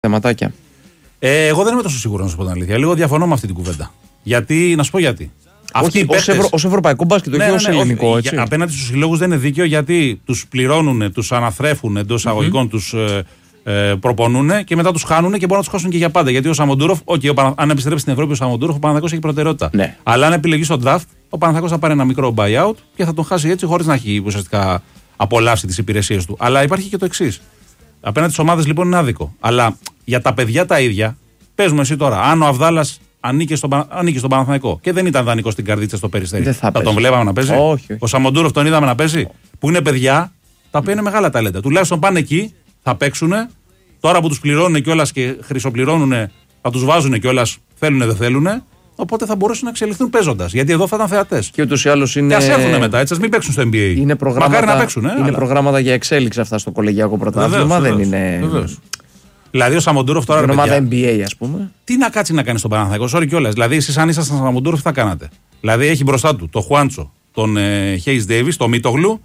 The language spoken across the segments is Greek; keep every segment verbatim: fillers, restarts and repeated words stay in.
Θεματάκια. Ε, εγώ δεν είμαι τόσο σίγουρο να σου πω την αλήθεια. Λίγο διαφωνώ με αυτή την κουβέντα. Γιατί, να σου πω γιατί. Όχι, ως, ευρω, ως ευρωπαϊκό μπάσκετ, όχι ναι, ως ναι, ελληνικό. όχι, Έτσι. Για, απέναντι στους συλλόγους δεν είναι δίκαιο γιατί τους πληρώνουν, τους αναθρέφουν εντός αγωγικών, mm-hmm. τους ε, ε, προπονούν και μετά τους χάνουν και μπορούν να τους χάσουν και για πάντα. Γιατί ο Σαμοντούροφ, okay, ο, αν επιστρέψει στην Ευρώπη ο Σαμοντούροφ, ο Παναθηναϊκός έχει προτεραιότητα. Ναι. Αλλά αν επιλεγεί στο draft, ο Παναθηναϊκός θα πάρει ένα μικρό buyout και θα τον χάσει έτσι χωρίς να έχει ουσιαστικά απολαύσει τις υπηρεσίες του. Αλλά υπάρχει και το εξής. Απέναντι στις ομάδες λοιπόν είναι άδικο. Αλλά για τα παιδιά τα ίδια, παίζουμε εσύ τώρα, αν ο Αβδάλας ανήκε στον, ανήκε στον Παναθηναϊκό και δεν ήταν δανεικό στην Καρδίτσα στο Περιστέρι, θα, θα τον βλέπαμε να παίζει. Όχι, όχι. Ο Σαμοντούροφ τον είδαμε να παίζει. Oh. Που είναι παιδιά τα οποία είναι μεγάλα ταλέντα. Τουλάχιστον πάνε εκεί, θα παίξουν. Τώρα που τους πληρώνουν κιόλας και χρυσοπληρώνουν, θα τους βάζουν κιόλας, θέλουν δεν θέλουν. Οπότε θα μπορούσαν να εξελιχθούν παίζοντας. Γιατί εδώ θα ήταν θεατές. Και ούτως ή άλλως είναι. Και ας έρθουν μετά, έτσι, ας μην παίξουν στο N B A. Είναι προγράμματα, μακάρι να παίξουν, ε, είναι αλλά... προγράμματα για εξέλιξη αυτά στο κολεγιακό πρωτάθλημα. Δεν είναι. Βεβαίως. Δηλαδή ο Σαμοντούροφ τώρα. Είναι ομάδα N B A, ας πούμε. Τι να κάτσει να κάνει στον Παναθηναϊκό, sorry κιόλας. Δηλαδή, εσείς αν ήσασταν στον Σαμοντούροφ, τι θα κάνατε. Δηλαδή, έχει μπροστά του τον Χουάντσο, τον Χέις Ντέιβις, τον Μίτογλου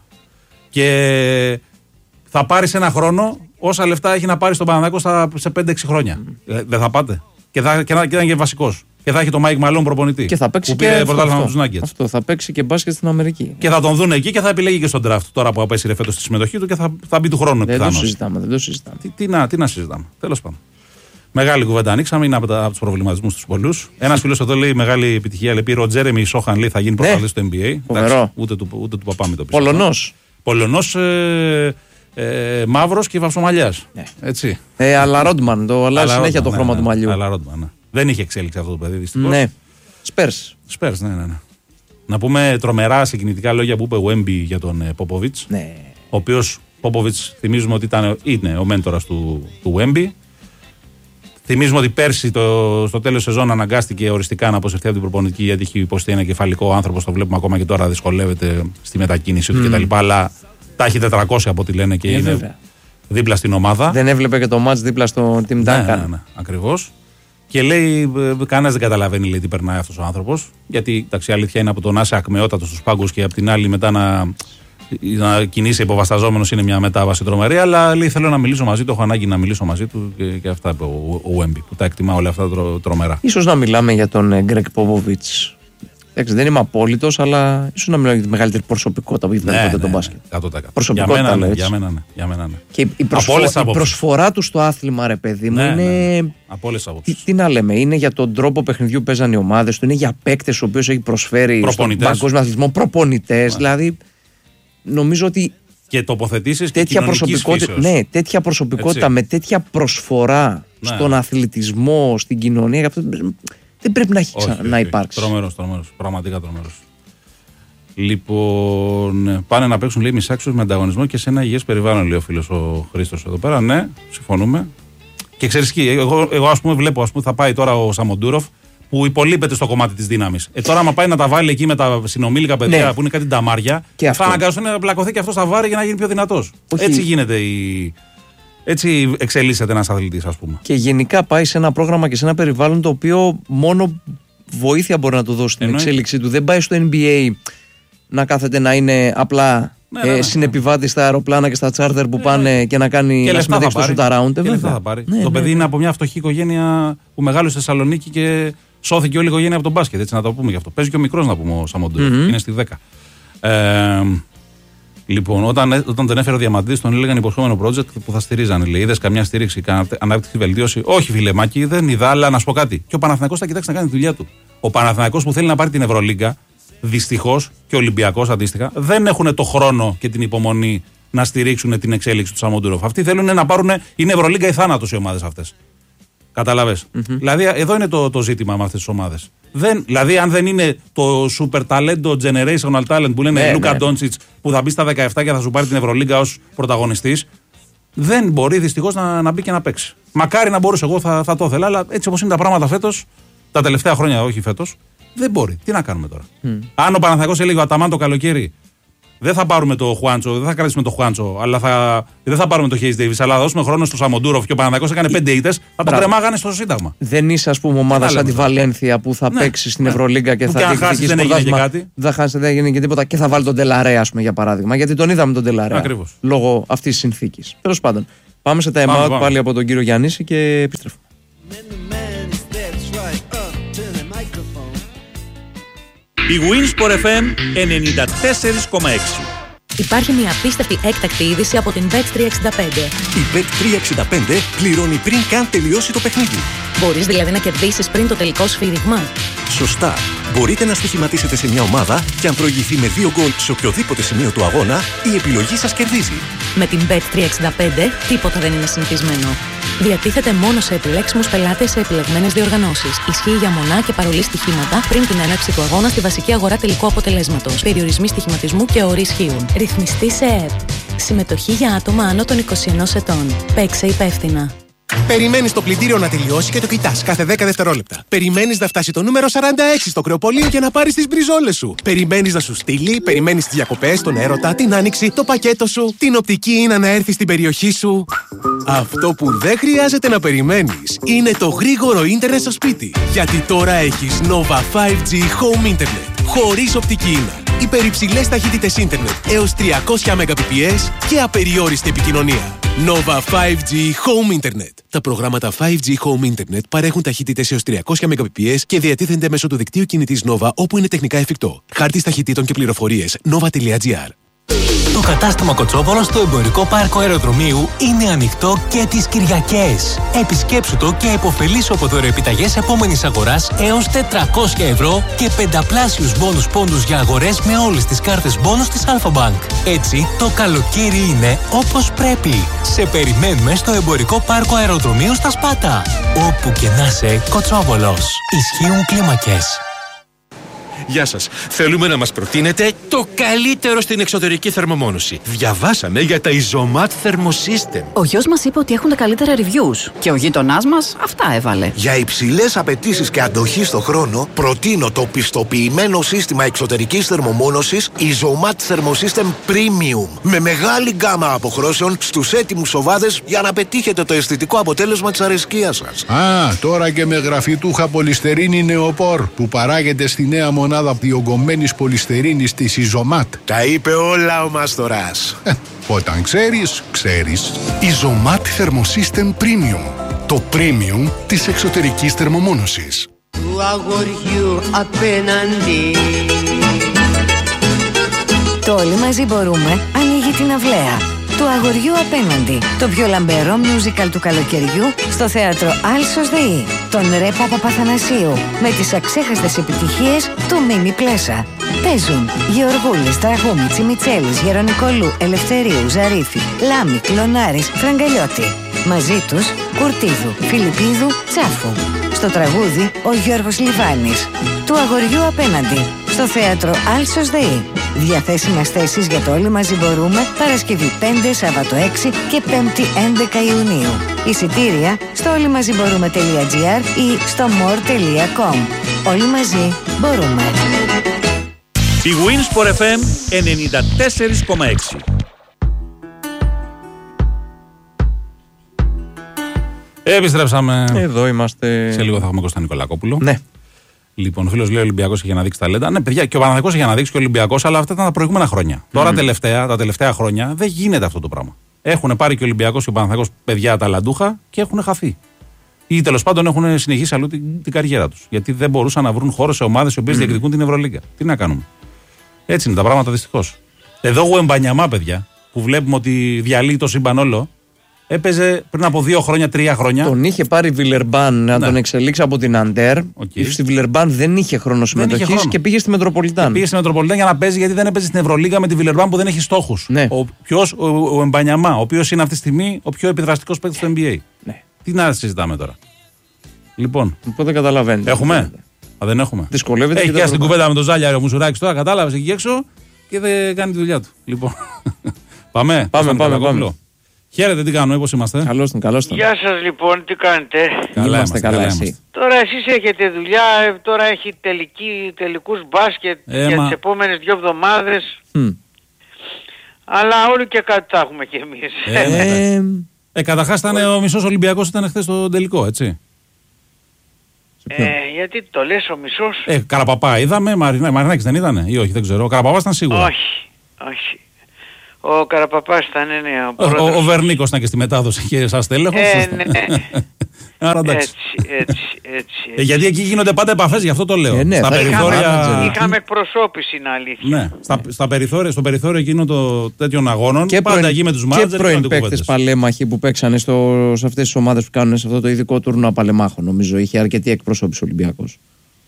και θα πάρει ένα χρόνο όσα λεφτά έχει να πάρει στον Παναθηναϊκό σε πέντε έξι χρόνια. Mm. Ε, δεν θα πάτε. Και θα και ήταν και βασικός. Και θα έχει τον Μάικ Μαλόν προπονητή. Και θα παίξει που και πήρε πρωτάθλημα αυτό, με τους Nuggets. Αυτό θα παίξει και μπάσκετ στην Αμερική. Και θα τον δουν εκεί και θα επιλέγει και στον draft. Τώρα που απέσυρε φέτος τη συμμετοχή του και θα, θα μπει του χρόνου δεν πιθανώς. Το συζητάμε, δεν το συζητάμε. Τι, τι, να, τι να συζητάμε. Τέλος πάντων. Μεγάλη κουβέντα ανοίξαμε, είναι από, από τους προβληματισμούς τους πολλούς. Ένας φίλος εδώ λέει μεγάλη επιτυχία. Λέει πήρε ο Τζέρεμι Σόχαν, λέει θα γίνει πρωταθλητής στο N B A. Εντάξει, ούτε, του, ούτε του παπά με το πίσω. Πολωνός. Πολωνός ε, ε, μαύρος και βαυσομαλιάς. Ναι. Έτσι. Ε, αλλά Ρόντμαν, το αλλάζει συνέχεια το χρώμα ναι, του μαλλιού. Αλλά Ρόντμαν, ναι. Δεν είχε εξέλιξη αυτό το παιδί δυστυχώς. Ναι. Σπέρς. Σπέρς, ναι, ναι, ναι. Να πούμε τρομερά συγκινητικά λόγια που είπε ο Έμπι για τον Πόποβιτς. Ναι. Ο οποίος Πόποβιτς θυμίζουμε ότι ήταν, είναι ο μέντορας του, του Έμπι. Θυμίζουμε ότι πέρσι το, στο τέλος σεζόν αναγκάστηκε οριστικά να αποσυρθεί από την προπονητική γιατί έχει υποστεί ένα κεφαλικό άνθρωπο. Το βλέπουμε ακόμα και τώρα δυσκολεύεται στη μετακίνηση του mm. κτλ. Αλλά τα έχει τετρακόσια από ό,τι λένε και ε, είναι βέβαια. Δίπλα στην ομάδα. Δεν έβλεπε και το μάτς δίπλα στο Team Duncan. Ναι, ναι, ναι, ακριβώς. Και λέει, κανένας δεν καταλαβαίνει λέει, τι περνάει αυτός ο άνθρωπος. Γιατί εντάξει, η αλήθεια είναι από το να είσαι ακμεότατος στους πάγκους και από την άλλη μετά να, να κινείσαι υποβασταζόμενος είναι μια μετάβαση τρομερή. Αλλά λέει, θέλω να μιλήσω μαζί του, έχω ανάγκη να μιλήσω μαζί του και, και αυτά είπε ο, ο Wemby, που τα εκτιμά όλα αυτά τρο, τρομερά. Ίσως να μιλάμε για τον Γκρέγκ Πόποβιτς. Δεν είμαι απόλυτος, αλλά ίσως να μιλάω για τη μεγαλύτερη προσωπικότητα που έχει ναι, ναι, τον μπάσκετ. εκατό τοις εκατό. Προσωπικότητα, για μένα, ναι, για μένα, ναι, για μένα, ναι. Και η, προσφο... η προσφορά του στο άθλημα, ρε παιδί μου, ναι, είναι. Ναι, ναι. Από όλες τις άποψεις. Τι, τι να λέμε, είναι για τον τρόπο παιχνιδιού που παίζαν οι ομάδες του, είναι για παίκτες ο οποίος έχει προσφέρει στον παγκόσμιο αθλητισμό, προπονητές. Ναι. Δηλαδή, νομίζω ότι. Και τοποθετήσεις και τέτοια προσωπικότητα, ναι, τέτοια προσωπικότητα έτσι. Με τέτοια προσφορά ναι. στον αθλητισμό, στην κοινωνία. Αυτό, δεν πρέπει να έχει όχι, ξα... όχι, να υπάρξει. Τρομερός, τρομερός. Πραγματικά τρομερός. Λοιπόν, πάνε να παίξουν λέει μισάξιους με ανταγωνισμό και σε ένα υγιές περιβάλλον, λέει ο φίλος ο Χρήστος εδώ πέρα. Ναι, συμφωνούμε. Και ξέρεις τι, εγώ, εγώ ας πούμε βλέπω, ας πούμε, θα πάει τώρα ο Σαμοντούροφ που υπολείπεται στο κομμάτι της δύναμης. Ε, τώρα, άμα πάει να τα βάλει εκεί με τα συνομήλικα παιδιά ναι. που είναι κάτι νταμάρια, θα αναγκαστούν να πλακωθεί και αυτό στα βάρη για να γίνει πιο δυνατός. Έτσι γίνεται η. Έτσι εξελίσσεται ένας αθλητής, ας πούμε. Και γενικά πάει σε ένα πρόγραμμα και σε ένα περιβάλλον το οποίο μόνο βοήθεια μπορεί να του δώσει την εξέλιξή του. Δεν πάει στο N B A να κάθεται να είναι απλά ναι, ε, ναι, ναι. συνεπιβάτη στα αεροπλάνα και στα τσάρτερ που ναι, πάνε ναι. και να κάνει και να συμμετέχει στο shoot around. Και λεφτά θα πάρει. Ναι, το ναι, παιδί ναι. είναι από μια φτωχή οικογένεια που μεγάλωσε στη Θεσσαλονίκη και σώθηκε όλη η οικογένεια από τον μπάσκετ. Έτσι να το πούμε γι' αυτό. Παίζει και ο μικρός να πούμε ο Σαμοντούροφ. Mm-hmm. Είναι στη δέκα. Ε, Λοιπόν, όταν, όταν τον έφερε ο Διαμαντής, τον έλεγαν υποσχόμενο project που θα στηρίζανε. Λέει: είδες καμιά στήριξη, καμιά ανάπτυξη, βελτίωση? Όχι, φίλε Μάκη, δεν είδα, αλλά να σου πω κάτι. Και ο Παναθηναϊκός θα κοιτάξει να κάνει τη δουλειά του. Ο Παναθηναϊκός που θέλει να πάρει την Ευρωλίγκα, δυστυχώς και ο Ολυμπιακός αντίστοιχα, δεν έχουν το χρόνο και την υπομονή να στηρίξουν την εξέλιξη του Σαμοντούροφ. Αυτοί θέλουν να πάρουν. Είναι Ευρωλίγκα ή θάνατος οι ομάδες αυτές. Καταλαβες. Mm-hmm. Δηλαδή, εδώ είναι το, το ζήτημα με αυτές τις ομάδες. Δεν, δηλαδή, αν δεν είναι το super talento, generational talent που λένε Λούκα ναι, Ντόντσιτς, που θα μπει στα δεκαεπτά και θα σου πάρει την Ευρωλίγκα ως πρωταγωνιστής, δεν μπορεί δυστυχώς να, να μπει και να παίξει. Μακάρι να μπορούσε, εγώ θα, θα το ήθελα, αλλά έτσι όπως είναι τα πράγματα φέτος, τα τελευταία χρόνια, όχι φέτος, δεν μπορεί. Τι να κάνουμε τώρα. Mm. Αν ο Παναθηναϊκός έλεγε ο Αταμάν το καλοκαίρι, δεν θα πάρουμε το Χουάντσο, δεν θα κρατήσουμε το Χουάντσο, αλλά θα, δεν θα πάρουμε το Χέις Ντέιβις, αλλά θα δώσουμε χρόνο στο Σαμοντούροφ και ο Παναθηναϊκός έκανε πέντε ήττες, θα τον κρεμάγανε στο Σύνταγμα. Δεν είσαι, ας πούμε, ομάδα σαν τη Βαλένθια που θα ναι, παίξει στην ναι. Ευρωλίγκα και που θα διεκδικήσει πρωτάθλημα. Δεν χάσει, δεν έγινε και τίποτα και θα βάλει τον Ντελαρέ, ας πούμε, για παράδειγμα. Γιατί τον είδαμε τον Ντελαρέ. Λόγω αυτής της συνθήκης. Τέλος πάντων. Πάμε σε time Πάμε, out πάμε. πάλι από τον κύριο Γιάννηση και επιστρέφουμε. Η Winsport εφ εμ ενενήντα τέσσερα κόμμα έξι. Υπάρχει μια απίστευτη έκτακτη είδηση από την μπετ τριακόσια εξήντα πέντε. Η μπετ τριακόσια εξήντα πέντε πληρώνει πριν καν τελειώσει το παιχνίδι. Μπορείς δηλαδή να κερδίσεις πριν το τελικό σφύριγμα. Σωστά. Μπορείτε να στοιχηματίσετε σε μια ομάδα και αν προηγηθεί με δύο γκολ σε οποιοδήποτε σημείο του αγώνα, η επιλογή σας κερδίζει. Με την μπετ τριακόσια εξήντα πέντε τίποτα δεν είναι συνηθισμένο. Διατίθεται μόνο σε επιλέξιμους πελάτες σε επιλεγμένες διοργανώσεις. Ισχύει για μονά και παρολί στοιχήματα πριν την έναρξη του αγώνα στη βασική αγορά τελικού αποτελέσματος. Περιορισμοί στοιχηματισμού και όροι ισχύουν. Ρυθμιστή σε ΕΕΠ. Συμμετοχή για άτομα άνω των είκοσι ενός ετών. Παίξε υπεύθυνα. Περιμένεις το πλυντήριο να τελειώσει και το κοιτάς κάθε δέκα δευτερόλεπτα. Περιμένεις να φτάσει το νούμερο σαράντα έξι στο κρεοπολείο και να πάρεις τις μπριζόλες σου. Περιμένεις να σου στείλει, περιμένεις τις διακοπές, τον έρωτα, την άνοιξη, το πακέτο σου, την οπτική Ίνα να έρθει στην περιοχή σου. Αυτό που δεν χρειάζεται να περιμένεις είναι το γρήγορο ίντερνετ στο σπίτι. Γιατί τώρα έχεις Nova φάιβ τζι Home Internet. Χωρίς οπτική Ίνα. Υπερυψηλές ταχύτητες ίντερνετ έως τριακόσια Mbps και απεριόριστη επικοινωνία. Nova φάιβ τζι Home Internet. Τα προγράμματα φάιβ τζι Home Internet παρέχουν ταχύτητες έως τριακόσια Mbps και διατίθενται μέσω του δικτύου κινητής Nova όπου είναι τεχνικά εφικτό. Χάρτης ταχυτήτων και πληροφορίες nova τελεία gr. Το κατάστημα Κοτσόβολο στο Εμπορικό Πάρκο Αεροδρομίου είναι ανοιχτό και τις Κυριακές. Επισκέψου το και υποφελήσου από δωρεοεπιταγές επόμενης αγοράς έως τετρακόσια ευρώ και πενταπλάσιους μπόνους πόντους για αγορές με όλες τις κάρτες μπόνους της Αλφα-Bank. Έτσι, το καλοκαίρι είναι όπως πρέπει. Σε περιμένουμε στο Εμπορικό Πάρκο Αεροδρομίου στα Σπάτα. Όπου και να είσαι, Κοτσόβολος. Ισχύουν κλίμακες. Γεια σας. Θέλουμε να μας προτείνετε το καλύτερο στην εξωτερική θερμομόνωση. Διαβάσαμε για τα Isomat Thermosystem. Ο γιος μας είπε ότι έχουν τα καλύτερα reviews και ο γείτονάς μας αυτά έβαλε. Για υψηλές απαιτήσεις και αντοχή στο χρόνο, προτείνω το πιστοποιημένο σύστημα εξωτερικής θερμομόνωσης Isomat Thermosystem Premium. Με μεγάλη γκάμα αποχρώσεων στους έτοιμους σοβάδες για να πετύχετε το αισθητικό αποτέλεσμα της αρεσκίας σας. Α, τώρα και με γραφιτούχα πολυστερίνη νεοπόρ που παράγεται στη νέα μονάδα διογκωμένης πολυστερίνης της Isomat. Τα είπε όλα ο Μάστορας. Όταν ξέρεις, ξέρεις. Isomat Thermosystem Premium. Το premium της εξωτερικής θερμομόνωσης. Του αγοριού απέναντι. Το Όλοι μαζί μπορούμε ανοίγει την αυλαία. Του αγοριού απέναντι. Το πιο λαμπερό musical του καλοκαιριού στο θέατρο Άλσος ΔΕΗ. Τον Ρε Παπαπαθανασίου με τις αξέχαστες επιτυχίες του Μίμη Πλέσα. Παίζουν Γεωργούλης, Τραγούμη, Μιτσέλης, Γερονικολού, Ελευθερίου, Ζαρίφη, Λάμη, Κλωνάρης, Φραγκαλιώτη. Μαζί τους Κουρτίδου, Φιλιππίδου, Τσάφου. Στο τραγούδι ο Γιώργος Λιβάνης. Του αγοριού απέναντι. Στο θέατρο Άλσος ΔΕΗ. Διαθέσιμες θέσεις για το Όλοι μαζί μπορούμε Παρασκευή πέντε, Σάββατο έξι και Πέμπτη έντεκα Ιουνίου. Εισιτήρια στο όλοιμαζιμπορούμε.gr ή στο more τελεία com. Όλοι μαζί μπορούμε. Η Winsport εφ εμ ενενήντα τέσσερα κόμμα έξι. Επιστρέψαμε. Εδώ είμαστε. Σε λίγο θα έχουμε Κώστα Νικολακόπουλο. Ναι. Λοιπόν, ο φίλος λέει: ο Ολυμπιακός είχε να δείξει ταλέντα. Ναι, παιδιά, και ο Παναθηναϊκός είχε να δείξει και ο Ολυμπιακός, αλλά αυτά ήταν τα προηγούμενα χρόνια. Mm. Τώρα, τελευταία, τα τελευταία χρόνια δεν γίνεται αυτό το πράγμα. Έχουν πάρει και ο Ολυμπιακός και ο Παναθηναϊκός παιδιά ταλαντούχα και έχουν χαθεί. Ή τέλος πάντων έχουν συνεχίσει αλλού την, την καριέρα τους. Γιατί δεν μπορούσαν να βρουν χώρο σε ομάδες οι οποίες mm. διεκδικούν την Ευρωλίγκα. Τι να κάνουμε. Έτσι είναι τα πράγματα δυστυχώς. Εδώ ο Εμπανιαμά, παιδιά, που βλέπουμε ότι διαλύει το σύμπαν όλο. Έπαιζε πριν από δύο χρόνια, τρία χρόνια. Τον είχε πάρει Βιλερμπάν να ναι. τον εξελίξει από την Αντέρ. Okay. Στη Βιλερμπάν δεν είχε χρόνο συμμετοχής και πήγε στη Μετροπολιτάν. Πήγε στη Μετροπολιτάν για να παίζει γιατί δεν έπαιζε στην Ευρωλίγα με τη Βιλερμπάν που δεν έχει στόχους. Ναι. Ο, ποιος, ο, ο Εμπανιαμά, ο οποίος είναι αυτή τη στιγμή ο πιο επιδραστικός παίκτης του N B A. Ναι. Τι να συζητάμε τώρα. Λοιπόν. Οπότε καταλαβαίνετε. Έχουμε. Α, δεν έχουμε. Δυσκολεύεται. Έχει και στην κουβέντα με τον Ζάλια ο Μουσουράκης τώρα, κατάλαβε εκεί έξω και δεν κάνει τη δουλειά του. Λοιπόν. πάμε. Πάμε, πάμε, πάμε. Χαίρετε, τι κάνουμε, πώς είμαστε. Καλώς τον, καλώς τον. Γεια σας λοιπόν, τι κάνετε. Καλά είμαστε, καλά, καλά εσύ. Τώρα εσείς έχετε δουλειά, τώρα έχει τελική, τελικούς μπάσκετ ε, για μα... τις επόμενες δύο εβδομάδες. Mm. Αλλά όλοι και κάτι θα έχουμε κι εμείς. Ε, ε, ε, καταρχάς ήταν ο μισός Ολυμπιακός ήταν χθες στο τελικό, έτσι. Ε, γιατί το λες ο μισός. Ε, Καραπαπά είδαμε, Μαρινά, Μαρινάκης δεν είδανε ή όχι, δεν ξέρω. Ο Καραπαπάς ήταν σίγουρα. Όχι, όχι. Ο Καραπαπάς ήταν, ναι, ναι. Ο, ο, ο Βερνίκος ήταν και στη μετάδοση και σας τέλεχος. Ε, ναι. Άρα, έτσι, έτσι, έτσι. Ε, γιατί εκεί γίνονται πάντα επαφές, γι' αυτό το λέω. Ε, ναι, στα περιθώρια... Είχαμε, είχαμε εκπροσώπηση, είναι αλήθεια. Ναι, στα, στα περιθώρια, στο περιθώριο εκείνο το τέτοιων αγώνων, και πάντα εκεί με τους μάτζερ. Και πρώην παίκτες παλέμαχοι που παίξανε στο, σε αυτές τις ομάδες που κάνουν σε αυτό το ειδικό τουρνουά παλεμάχων, νομίζω. Είχε αρκετή εκπροσώπηση ο Ολυμπιακός.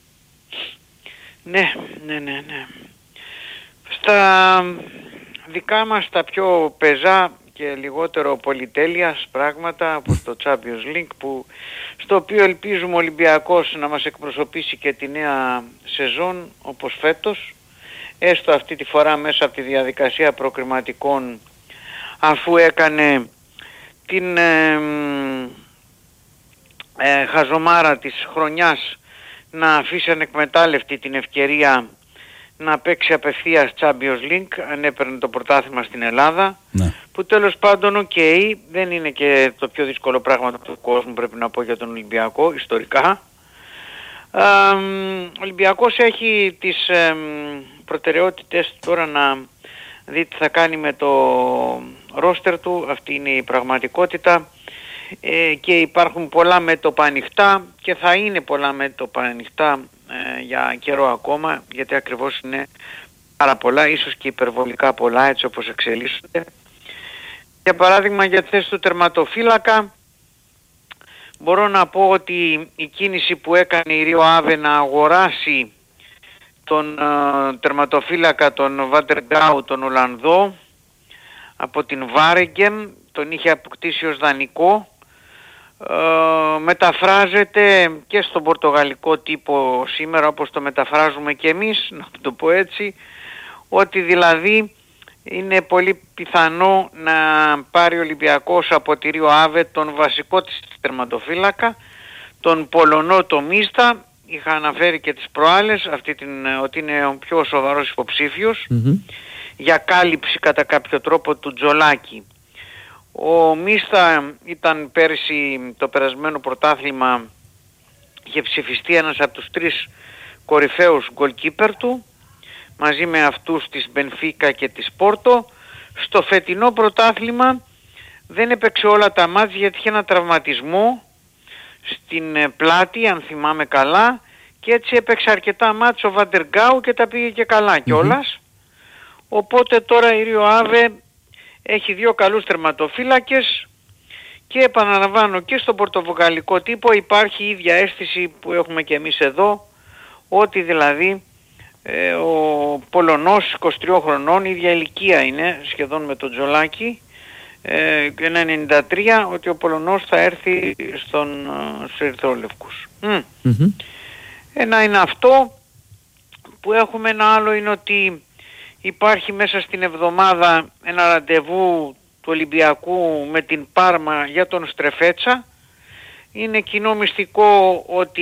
Ναι, ναι, ναι, ναι. Στα δικά μας τα πιο πεζά και λιγότερο πολυτέλειας πράγματα, όπως το Champions League, που, στο οποίο ελπίζουμε ο Ολυμπιακός να μας εκπροσωπήσει και τη νέα σεζόν όπως φέτος, έστω αυτή τη φορά μέσα από τη διαδικασία προκριματικών, αφού έκανε την ε, ε, χαζομάρα της χρονιάς να αφήσει ανεκμετάλλευτη την ευκαιρία να παίξει απευθείας Champions League αν έπαιρνε το πρωτάθλημα στην Ελλάδα, ναι. Που τέλος πάντων οκ, okay, δεν είναι και το πιο δύσκολο πράγμα του κόσμου, πρέπει να πω, για τον Ολυμπιακό ιστορικά. Ε, ο Ολυμπιακός έχει τις ε, προτεραιότητες τώρα να δει τι θα κάνει με το ρόστερ του, αυτή είναι η πραγματικότητα. Ε, και υπάρχουν πολλά μέτωπα ανοιχτά και θα είναι πολλά μέτωπα ανοιχτά ε, για καιρό ακόμα, γιατί ακριβώς είναι πάρα πολλά, ίσως και υπερβολικά πολλά έτσι όπως εξελίσσονται. Για παράδειγμα, για τη θέση του τερματοφύλακα μπορώ να πω ότι η κίνηση που έκανε η Ρίο Άβε να αγοράσει τον ε, τερματοφύλακα, τον Βαντεργκάου, τον Ολλανδό, από την Βάρεγκεν, τον είχε αποκτήσει ως δανεικό, ε, μεταφράζεται και στον πορτογαλικό τύπο σήμερα, όπως το μεταφράζουμε και εμείς, να το πω έτσι, ότι δηλαδή είναι πολύ πιθανό να πάρει ο Ολυμπιακός από τη Ρίο Άβε τον βασικό της τερματοφύλακα, τον Πολωνό το Μίστα. Είχα αναφέρει και τις προάλλες αυτή την, ότι είναι ο πιο σοβαρός υποψήφιος mm-hmm. για κάλυψη κατά κάποιο τρόπο του Τζολάκη. Ο Μίστα ήταν πέρσι, το περασμένο πρωτάθλημα, είχε ψηφιστεί ένας από τους τρεις κορυφαίους goalkeeper του, μαζί με αυτούς της Μπενφίκα και της Πόρτο. Στο φετινό πρωτάθλημα δεν έπαιξε όλα τα μάτς γιατί είχε ένα τραυματισμό στην πλάτη, αν θυμάμαι καλά, και έτσι έπαιξε αρκετά μάτς ο Βαντεργκάου και τα πήγε και καλά mm-hmm. κιόλας. Οπότε τώρα η Ρίο Άβε έχει δύο καλούς τερματοφύλακες και επαναλαμβάνω, και στον πορτογαλικό τύπο υπάρχει η ίδια αίσθηση που έχουμε και εμείς εδώ, ότι δηλαδή ε, ο Πολωνός είκοσι τριών χρονών, η ίδια ηλικία είναι σχεδόν με τον Τζολάκη, ε, ένα ενενήντα τρία, ότι ο Πολωνός θα έρθει στον, στους Ερυθρόλευκους. Mm. Mm-hmm. Ένα είναι αυτό που έχουμε, ένα άλλο είναι ότι υπάρχει μέσα στην εβδομάδα ένα ραντεβού του Ολυμπιακού με την Πάρμα για τον Στρεφέτσα. Είναι κοινό μυστικό ότι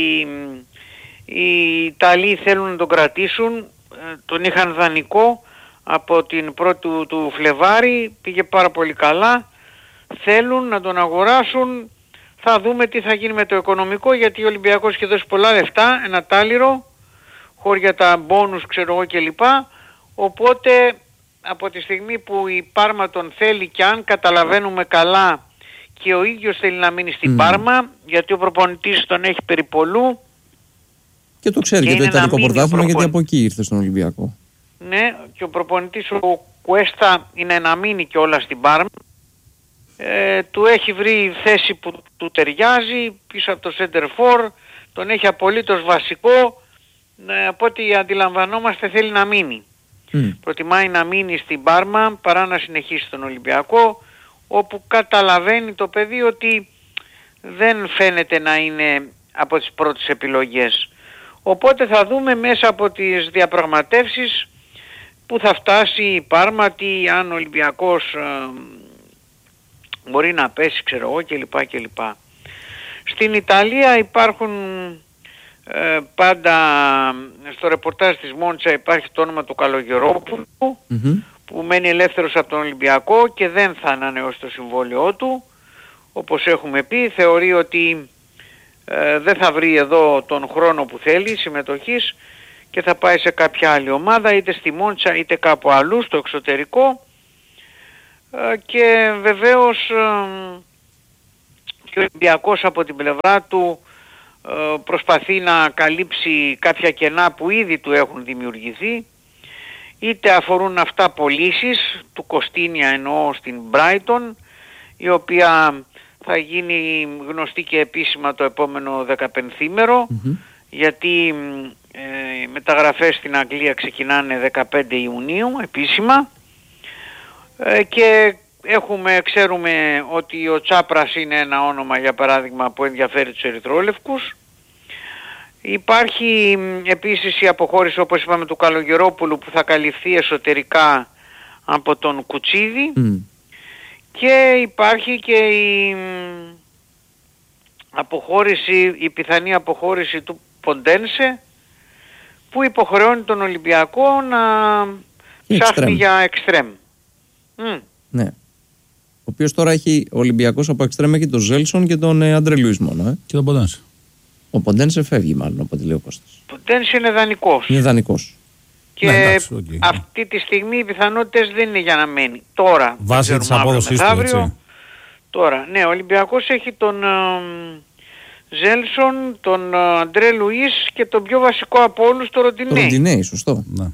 οι Ιταλοί θέλουν να τον κρατήσουν, τον είχαν δανεικό από την πρώτη του Φλεβάρη, πήγε πάρα πολύ καλά, θέλουν να τον αγοράσουν. Θα δούμε τι θα γίνει με το οικονομικό, γιατί ο Ολυμπιακός έχει δώσει πολλά λεφτά, ένα τάλιρο, χώρια τα μπόνους ξέρω εγώ κλπ. Οπότε από τη στιγμή που η Πάρμα τον θέλει, και αν καταλαβαίνουμε καλά και ο ίδιος θέλει να μείνει στην mm. Πάρμα, γιατί ο προπονητής τον έχει περιπολού. Και το ξέρει και, και το Ιταλικό πρωτάθλημα, προπον... γιατί από εκεί ήρθε στον Ολυμπιακό. Ναι, και ο προπονητής ο Κουέστα είναι να μείνει και όλα στην Πάρμα. Ε, του έχει βρει θέση που του ταιριάζει πίσω από το center for, τον έχει απολύτως βασικό, ε, από ό,τι αντιλαμβανόμαστε θέλει να μείνει. Mm. Προτιμάει να μείνει στην Πάρμα παρά να συνεχίσει τον Ολυμπιακό, όπου καταλαβαίνει το παιδί ότι δεν φαίνεται να είναι από τις πρώτες επιλογές. Οπότε θα δούμε μέσα από τις διαπραγματεύσεις που θα φτάσει η Πάρμα, τι αν ο Ολυμπιακός ε, μπορεί να πέσει ξέρω εγώ κλπ. κλπ. Στην Ιταλία υπάρχουν ε, πάντα, στο ρεπορτάζ της Μόντσα υπάρχει το όνομα του Καλογερόπουλου mm-hmm. που μένει ελεύθερος από τον Ολυμπιακό και δεν θα ανανεώσει το συμβόλαιό του. Όπως έχουμε πει, θεωρεί ότι ε, δεν θα βρει εδώ τον χρόνο που θέλει συμμετοχής και θα πάει σε κάποια άλλη ομάδα, είτε στη Μόντσα είτε κάπου αλλού στο εξωτερικό. Ε, και βεβαίως ε, και ο Ολυμπιακός από την πλευρά του ε, προσπαθεί να καλύψει κάποια κενά που ήδη του έχουν δημιουργηθεί, είτε αφορούν αυτά πωλήσεις του Κωστίνια εννοώ στην Brighton, η οποία θα γίνει γνωστή και επίσημα το επόμενο δεκαπενθήμερο, mm-hmm. γιατί ε, οι μεταγραφές στην Αγγλία ξεκινάνε δεκαπέντε Ιουνίου επίσημα, ε, και έχουμε, ξέρουμε ότι ο Τσάπρας είναι ένα όνομα για παράδειγμα που ενδιαφέρει τους ερυθρόλευκους. Υπάρχει επίσης η αποχώρηση, όπως είπαμε, του Καλογερόπουλου που θα καλυφθεί εσωτερικά από τον Κουτσίδη, mm. και υπάρχει και η αποχώρηση, η πιθανή αποχώρηση του Ποντένσε, που υποχρεώνει τον Ολυμπιακό να ψάχνει για εξτρέμ. Mm. Ναι. Ο οποίος τώρα έχει, ο Ολυμπιακός από εξτρέμ έχει τον Ζέλσον και τον ε, Αντρέ Λουίς μόνο. Ε. Και τον Ποντένσε. Ο Ποντένσε φεύγει μάλλον, από ό,τι λέει ο Κώστας. Ο Ποντένσε είναι δανεικός. Είναι δανεικός. Και ναι, εντάξει, okay. αυτή τη στιγμή οι πιθανότητες δεν είναι για να μένει. Τώρα, βάσει της απόδοσης του, έτσι. Τώρα, ναι, ο Ολυμπιακός έχει τον ε, Ζέλσον, τον ε, Αντρέ Λουίς και τον πιο βασικό από όλους, τον Ροντινέι. Το Ροντινέι, σωστό. Ναι.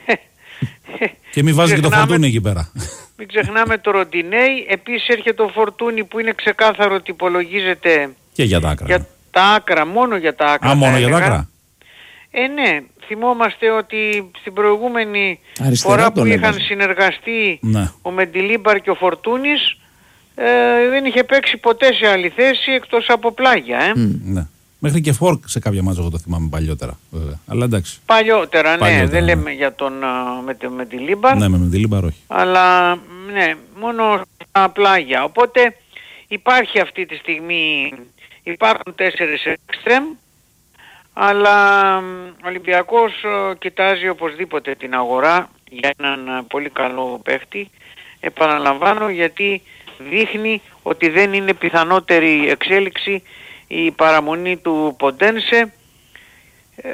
Και μην βάζει και το Φορτούνι εκεί πέρα. Μην ξεχνάμε το Ροντινέι. Επίσης έρχεται το Φορτούνι που είναι ξεκάθαρο ότι υπολογίζεται και για τα άκρα. Για τα άκρα, μόνο για τα άκρα. Α, μόνο για τα άκρα. Ε, ναι. Θυμόμαστε ότι στην προηγούμενη αριστερά φορά που είχαν συνεργαστεί, ναι, ο Μεντιλίμπαρ και ο Φορτούνης, ε, δεν είχε παίξει ποτέ σε άλλη θέση εκτός από πλάγια. Ε. Mm, ναι. Μέχρι και φόρκ σε κάποια μάτσα, εγώ το θυμάμαι παλιότερα. Βέβαια. Αλλά εντάξει. Παλιότερα, ναι. Παλιότερα, δεν ναι. λέμε για τον uh, με, με τη Λίμπαρ. Ναι, με, με τη Λίμπαρ όχι. Αλλά ναι, μόνο στα πλάγια. Οπότε υπάρχει αυτή τη στιγμή, υπάρχουν τέσσερις εξτρέμ, αλλά ο Ολυμπιακός uh, κοιτάζει οπωσδήποτε την αγορά για έναν uh, πολύ καλό παίχτη. Επαναλαμβάνω, γιατί δείχνει ότι δεν είναι πιθανότερη εξέλιξη η παραμονή του Ποντένσε. Ε,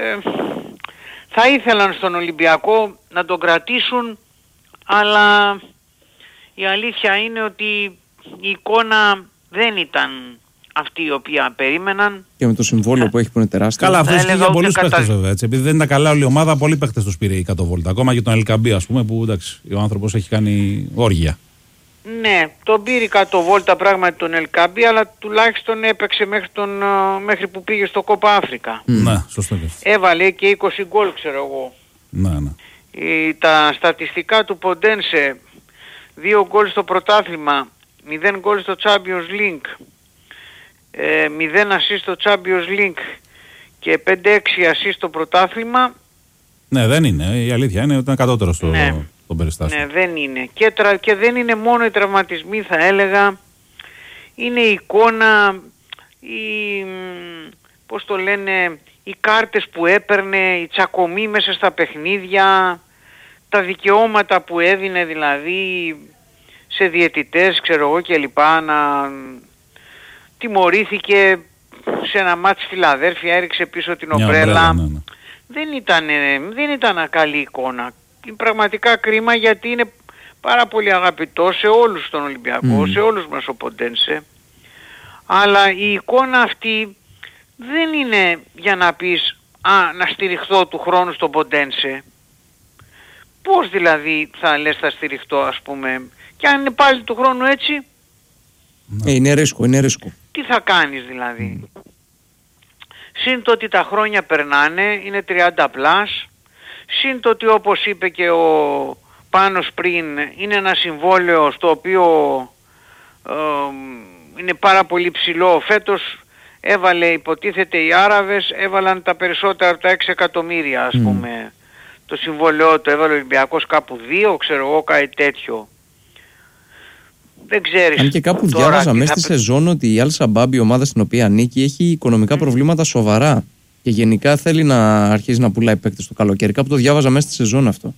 θα ήθελαν στον Ολυμπιακό να τον κρατήσουν, αλλά η αλήθεια είναι ότι η εικόνα δεν ήταν αυτή η οποία περίμεναν. Και με το συμβόλαιο που έχει που είναι τεράστιο. Καλά, αυτό ισχύει για πολλούς παίχτες βέβαια. Έτσι. Επειδή δεν ήταν καλά όλη η ομάδα, πολλοί παίχτες τους πήρε η Κατοβόλτα. Ακόμα και τον Ελκαμπή, ας πούμε, που εντάξει, ο άνθρωπος έχει κάνει όργια. Ναι, τον πήρε κάτω βόλτα πράγματι τον Ελκάμπη, αλλά τουλάχιστον έπαιξε μέχρι, τον, μέχρι που πήγε στο Κόπα Αφρικα. Mm. Ναι, σωστό. Έβαλε και είκοσι γκολ, ξέρω εγώ. Ναι, ναι. Η, τα στατιστικά του Ποντένσε, δύο γκολ στο πρωτάθλημα, μηδέν γκολ στο Champions League, ε, μηδέν assist στο Champions League και πέντε έξι assist στο πρωτάθλημα. Ναι, δεν είναι. Η αλήθεια είναι ότι ήταν κατώτερο στο... Ναι. Ναι, δεν είναι. Και, τρα... και δεν είναι μόνο οι τραυματισμοί, θα έλεγα. Είναι η εικόνα, η... πώς το λένε, οι κάρτες που έπαιρνε, η τσακωμή μέσα στα παιχνίδια, τα δικαιώματα που έδινε δηλαδή σε διαιτητές, ξέρω εγώ και λοιπά, να τιμωρήθηκε σε ένα μάτς Φιλαδέλφια, έριξε πίσω την ομπρέλα. Ναι, ναι. Δεν ήταν, δεν ήταν καλή εικόνα. Είναι πραγματικά κρίμα, γιατί είναι πάρα πολύ αγαπητό σε όλους τον Ολυμπιακό, mm. σε όλους μας ο Ποντένσε. Αλλά η εικόνα αυτή δεν είναι για να πεις «Α, να στηριχθώ του χρόνου στον Ποντένσε». Πώς δηλαδή θα λες θα στηριχθώ, ας πούμε, και αν είναι πάλι του χρόνου έτσι. Ε, είναι ρίσκο, είναι ρίσκο. Τι θα κάνεις δηλαδή. Mm. Συν το ότι τα χρόνια περνάνε, είναι τριάντα πλάς. Συν το ότι, όπως είπε και ο Πάνος πριν, είναι ένα συμβόλαιο στο οποίο ε, είναι πάρα πολύ ψηλό. Φέτος έβαλε, υποτίθεται οι Άραβες έβαλαν τα περισσότερα από τα έξι εκατομμύρια, ας mm. πούμε, το συμβόλαιό του. Έβαλε ο Ολυμπιακός κάπου δύο, ξέρω εγώ, κάτι τέτοιο. Δεν ξέρεις. Αν και κάπου διάβαζα μέσα στη θα... σεζόν ότι η Αλ Σαμπάμπ, η ομάδα στην οποία ανήκει, έχει οικονομικά mm. προβλήματα σοβαρά. Και γενικά θέλει να αρχίσει να πουλάει παίκτες το καλοκαίρι. Κάπου το διάβαζα μέσα στη σεζόν αυτό.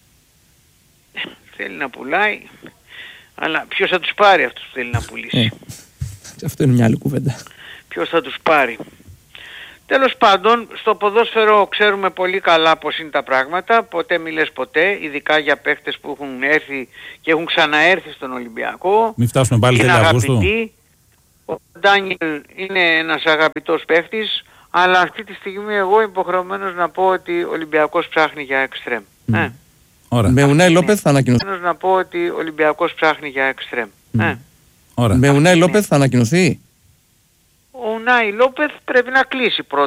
Θέλει να πουλάει, αλλά ποιος θα τους πάρει αυτούς που θέλει να πουλήσει. Ε, αυτό είναι μια άλλη κουβέντα. Ποιος θα τους πάρει. Τέλος πάντων, στο ποδόσφαιρο ξέρουμε πολύ καλά πώς είναι τα πράγματα, ποτέ μη λες ποτέ, ειδικά για παίχτες που έχουν έρθει και έχουν ξαναέρθει στον Ολυμπιακό. Μην φτάσουμε πάλι τέλη Αυγούστου. Ο Ντάνιελ είναι ένας αγαπητός παίχτης, αλλά αυτή τη στιγμή εγώ υποχρεωμένος να πω ότι ο Ολυμπιακός ψάχνει για εξτρέμ. Mm. Ε. Με Ουνάι Λόπεθ θα ανακοινωθεί. Να πω ότι ο Ολυμπιακός ψάχνει για εξτρέμ. Mm. Ε. Με Ουνάι Λόπεθ θα ανακοινωθεί. Ο Ουνάι Λόπεθ πρέπει να κλείσει πρώτα.